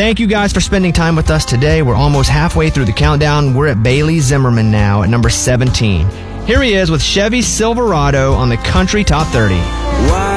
Thank you guys for spending time with us today. We're almost halfway through the countdown. We're at Bailey Zimmerman now at number 17. Here he is with Chevy Silverado on the Country Top 30. Why